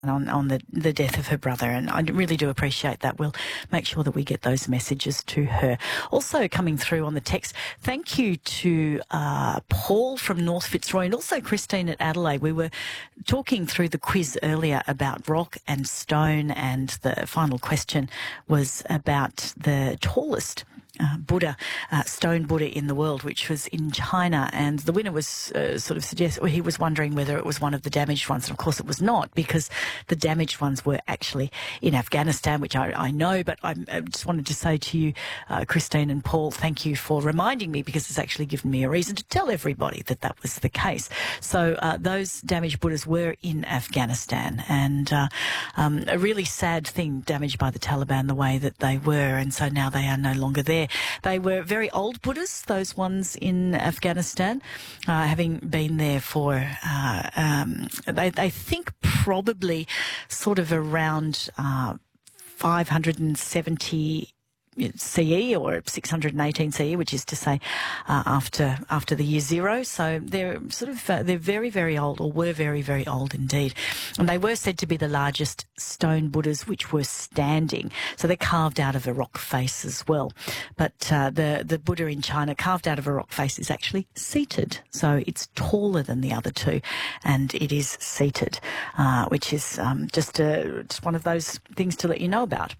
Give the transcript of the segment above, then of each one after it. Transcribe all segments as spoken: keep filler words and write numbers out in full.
on, on the, the death of her brother, and I really do appreciate that. We'll make sure that we get those messages to her. Also coming through on the text, thank you to uh, Paul from North Fitzroy and also Christine at Adelaide. We were talking through the quiz earlier about rock and stone, and the final question was about the tallest Uh, Buddha, uh, stone Buddha in the world, which was in China, and the winner was uh, sort of suggest well, he was wondering whether it was one of the damaged ones, and of course it was not, because the damaged ones were actually in Afghanistan, which I, I know, but I'm, I just wanted to say to you, uh, Christine and Paul, thank you for reminding me, because it's actually given me a reason to tell everybody that that was the case. So uh, those damaged Buddhas were in Afghanistan, and uh, um, a really sad thing, damaged by the Taliban the way that they were, and so now they are no longer there. They were very old Buddhas, those ones in Afghanistan, uh, having been there for, uh, um, they, they think probably sort of around uh, five hundred seventy C E or six hundred eighteen C E, which is to say uh, after after the year zero. So they're sort of uh, they're very very old, or were very very old indeed, and they were said to be the largest stone Buddhas which were standing. So they're carved out of a rock face as well. But uh, the the Buddha in China carved out of a rock face is actually seated, so it's taller than the other two, and it is seated, uh, which is um, just a, just one of those things to let you know about.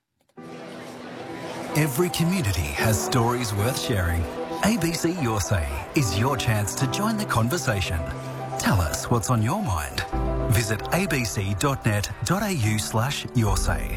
Every community has stories worth sharing. A B C Your Say is your chance to join the conversation. Tell us what's on your mind. Visit abc.net.au slash your say.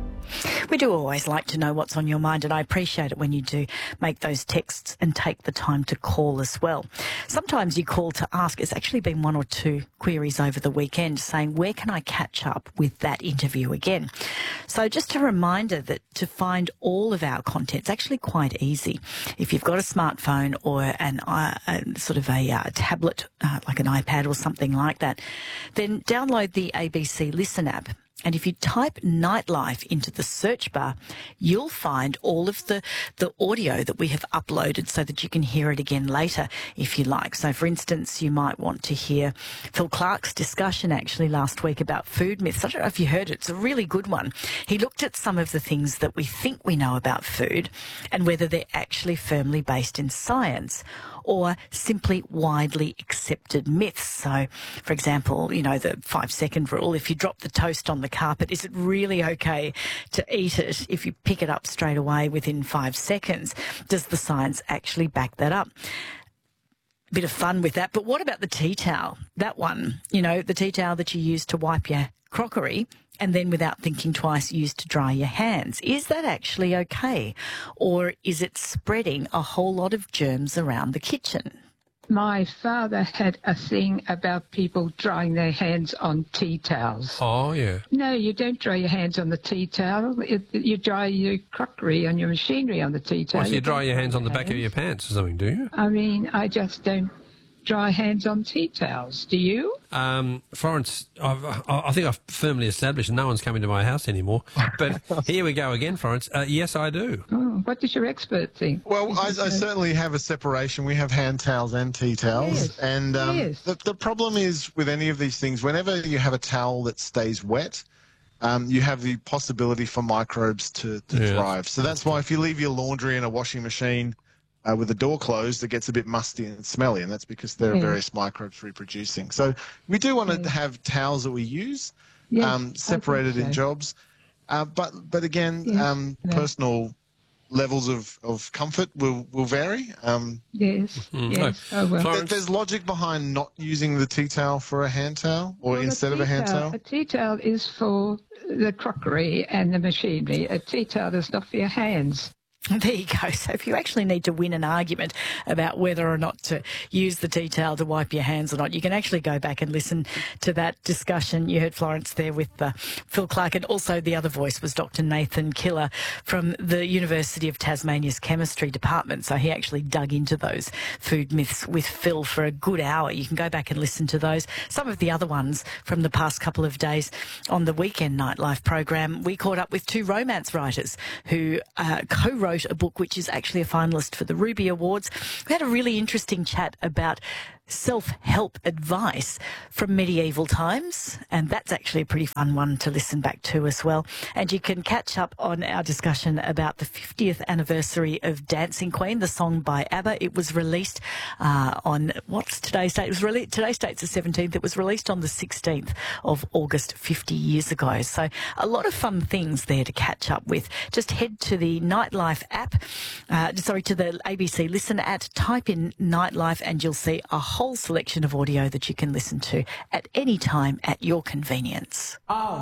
We do always like to know what's on your mind, and I appreciate it when you do make those texts and take the time to call as well. Sometimes you call to ask. It's actually been one or two queries over the weekend saying, where can I catch up with that interview again? So just a reminder that to find all of our content is actually quite easy. If you've got a smartphone or an uh, sort of a uh, tablet, uh, like an iPad or something like that, then download the A B C Listen app. And if you type Nightlife into the search bar, you'll find all of the, the audio that we have uploaded so that you can hear it again later if you like. So, for instance, you might want to hear Phil Clark's discussion actually last week about food myths. I don't know if you heard it. It's a really good one. He looked at some of the things that we think we know about food and whether they're actually firmly based in science or simply widely accepted myths. So, for example, you know, the five-second rule, if you drop the toast on the carpet, is it really okay to eat it if you pick it up straight away within five seconds? Does the science actually back that up? Bit of fun with that. But what about the tea towel? That one, you know, the tea towel that you use to wipe your crockery and then without thinking twice used to dry your hands. Is that actually okay? Or is it spreading a whole lot of germs around the kitchen? My father had a thing about people drying their hands on tea towels. Oh, yeah. No, you don't dry your hands on the tea towel. It, you dry your crockery on your machinery on the tea towel. Well, so you, you dry your hands on the hands. back of your pants or something, do you? I mean, I just don't dry hands on tea towels. Do you? Um, Florence, I've, I think I've firmly established no one's coming to my house anymore. But here we go again, Florence. Uh, yes, I do. Oh, what does your expert think? Well, I, I certainly have a separation. We have hand towels and tea towels. Yes. And um, Yes. the, the problem is with any of these things, whenever you have a towel that stays wet, um, you have the possibility for microbes to, to Yeah. thrive. So that's why if you leave your laundry in a washing machine Uh, with the door closed, it gets a bit musty and smelly, and that's because there are Yes. various microbes reproducing. So we do want to Yes. have towels that we use, Yes, um, I think separated in so. jobs. Uh, but but again, Yes, um, no. personal levels of, of comfort will, will vary. Um, Yes, Mm, yes. no. Oh, well. there, Florence? there's logic behind not using the tea towel for a hand towel or Well, instead of a tea hand towel. A tea towel is for the crockery and the machinery. A tea towel is not for your hands. There you go. So if you actually need to win an argument about whether or not to use the tea towel to wipe your hands or not, you can actually go back and listen to that discussion. You heard Florence there with uh, Phil Clark, and also the other voice was Doctor Nathan Killer from the University of Tasmania's Chemistry Department. So he actually dug into those food myths with Phil for a good hour. You can go back and listen to those. Some of the other ones from the past couple of days on the Weekend Nightlife program, we caught up with two romance writers who uh, co-wrote a book which is actually a finalist for the Ruby Awards. We had a really interesting chat about self-help advice from medieval times, and that's actually a pretty fun one to listen back to as well. And you can catch up on our discussion about the fiftieth anniversary of Dancing Queen, the song by ABBA. It was released uh, on, what's today's date? It was released, today's date's the seventeenth. It was released on the sixteenth of August fifty years ago. So a lot of fun things there to catch up with. Just head to the Nightlife app, uh, sorry, to the A B C Listen at, type in Nightlife, and you'll see a whole selection of audio that you can listen to at any time at your convenience. Oh.